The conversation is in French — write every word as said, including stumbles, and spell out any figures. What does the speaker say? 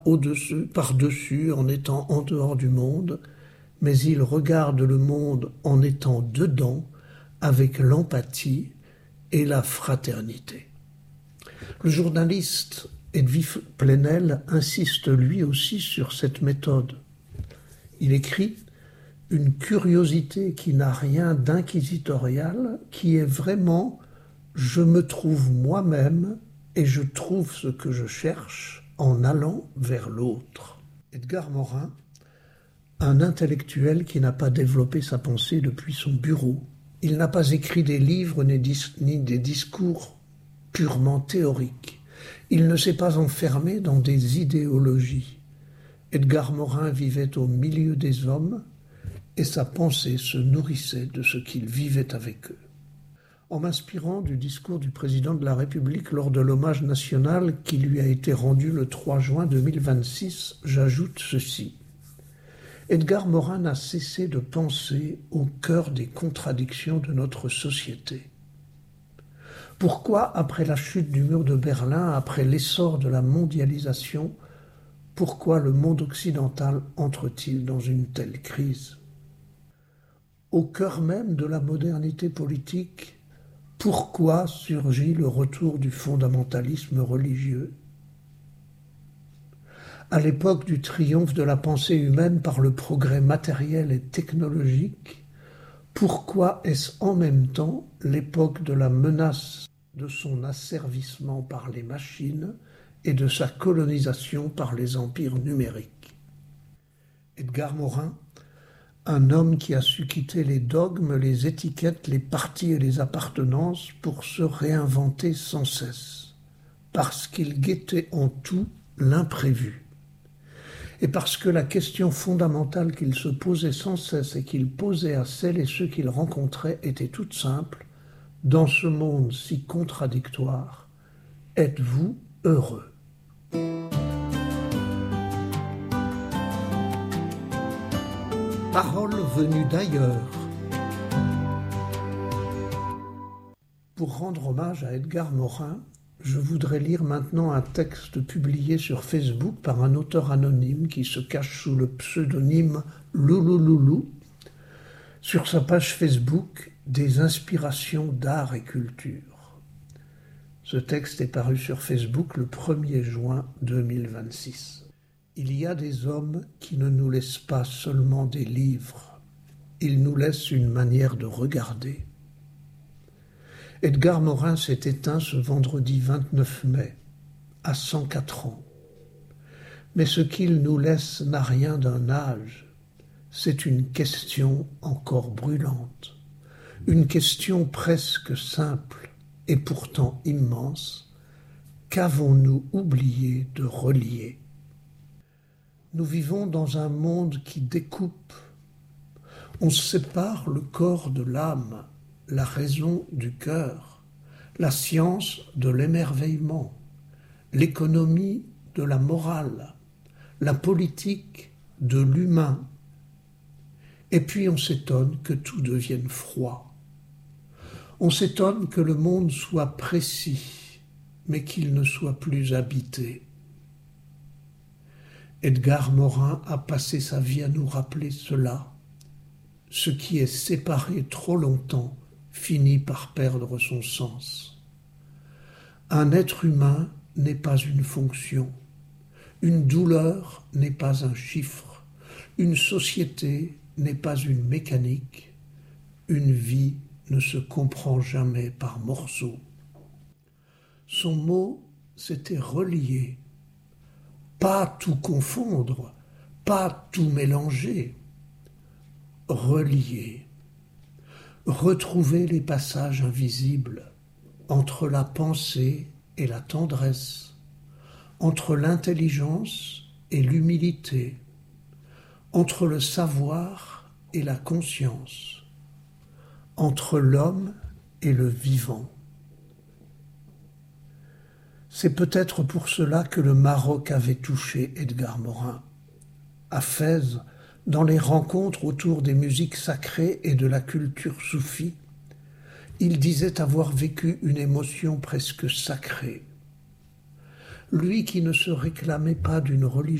au-dessus, par-dessus, en étant en dehors du monde, mais il regarde le monde en étant dedans, avec l'empathie et la fraternité. Le journaliste Edwige Plenel insiste lui aussi sur cette méthode. Il écrit « Une curiosité qui n'a rien d'inquisitorial, qui est vraiment « je me trouve moi-même et je trouve ce que je cherche en allant vers l'autre ». Edgar Morin, un intellectuel qui n'a pas développé sa pensée depuis son bureau. Il n'a pas écrit des livres ni des discours purement théoriques. Il ne s'est pas enfermé dans des idéologies. Edgar Morin vivait au milieu des hommes et sa pensée se nourrissait de ce qu'il vivait avec eux. En m'inspirant du discours du président de la République lors de l'hommage national qui lui a été rendu le trois juin deux mille vingt-six, j'ajoute ceci. Edgar Morin n'a cessé de penser au cœur des contradictions de notre société. Pourquoi, après la chute du mur de Berlin, après l'essor de la mondialisation, pourquoi le monde occidental entre-t-il dans une telle crise? Au cœur même de la modernité politique, pourquoi surgit le retour du fondamentalisme religieux? À l'époque du triomphe de la pensée humaine par le progrès matériel et technologique, pourquoi est-ce en même temps l'époque de la menace de son asservissement par les machines et de sa colonisation par les empires numériques? Edgar Morin, un homme qui a su quitter les dogmes, les étiquettes, les partis et les appartenances pour se réinventer sans cesse, parce qu'il guettait en tout l'imprévu. Et parce que la question fondamentale qu'il se posait sans cesse et qu'il posait à celles et ceux qu'il rencontrait était toute simple, dans ce monde si contradictoire, êtes-vous heureux? Paroles venues d'ailleurs. Pour rendre hommage à Edgar Morin, je voudrais lire maintenant un texte publié sur Facebook par un auteur anonyme qui se cache sous le pseudonyme Loulouloulou sur sa page Facebook des inspirations d'art et culture. Ce texte est paru sur Facebook le premier juin deux mille vingt-six. Il y a des hommes qui ne nous laissent pas seulement des livres, ils nous laissent une manière de regarder. Edgar Morin s'est éteint ce vendredi vingt-neuf mai, à cent quatre ans. Mais ce qu'il nous laisse n'a rien d'un âge, c'est une question encore brûlante, une question presque simple et pourtant immense. Qu'avons-nous oublié de relier? Nous vivons dans un monde qui découpe. On sépare le corps de l'âme, la raison du cœur, la science de l'émerveillement, l'économie de la morale, la politique de l'humain. Et puis on s'étonne que tout devienne froid. On s'étonne que le monde soit précis, mais qu'il ne soit plus habité. Edgar Morin a passé sa vie à nous rappeler cela. Ce qui est séparé trop longtemps finit par perdre son sens. Un être humain n'est pas une fonction, une douleur n'est pas un chiffre, une société n'est pas une mécanique, une vie ne se comprend jamais par morceaux. Son mot, c'était relier, pas tout confondre, pas tout mélanger, relier. Retrouver les passages invisibles entre la pensée et la tendresse, entre l'intelligence et l'humilité, entre le savoir et la conscience, entre l'homme et le vivant. C'est peut-être pour cela que le Maroc avait touché Edgar Morin. À Fès, dans les rencontres autour des musiques sacrées et de la culture soufie, il disait avoir vécu une émotion presque sacrée. lui qui ne se réclamait pas d'une religion